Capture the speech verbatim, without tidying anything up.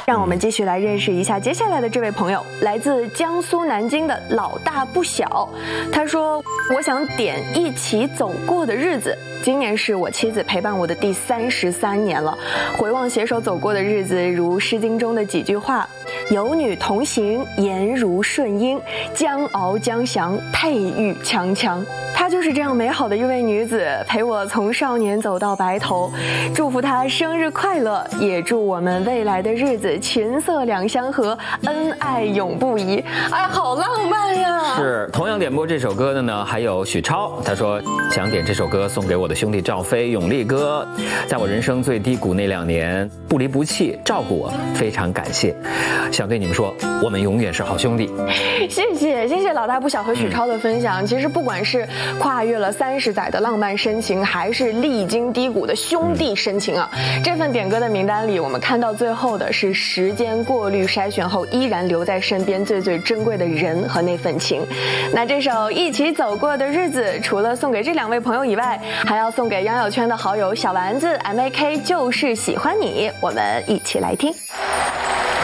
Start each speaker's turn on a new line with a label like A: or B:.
A: 让我们继续来认识一下接下来的这位朋友，来自江苏南京的老大不小。他说：“我想点一起走过的日子。今年是我妻子陪伴我的第三十三年了。回望携手走过的日子，如《诗经》中的几句话：有女同行，颜如顺英，将翱将翔，佩玉锵锵。她就是这样美好的一位女子，陪我从少年走到白头。祝福她生日快乐，也祝我们未来的日子琴瑟两相和，恩爱永不移。”哎，好浪漫呀！
B: 是，同样点播这首歌的呢，还有许超，他说想点这首歌送给我的兄弟赵飞、永利哥，在我人生最低谷那两年不离不弃照顾我，非常感谢。想对你们说，我们永远是好兄弟。
A: 谢谢谢谢老大不小和许超的分享。嗯、其实不管是跨越了三十载的浪漫深情，还是历经低谷的兄弟深情啊，嗯、这份点歌的名单里，我们看到最后的是时间过滤筛选后依然留在身边最最珍贵的人和那份情。那这首《一起走过的日子》，除了送给这两位朋友以外，还要送给杨友圈的好友小丸子 M A K 就是喜欢你，我们一起来听。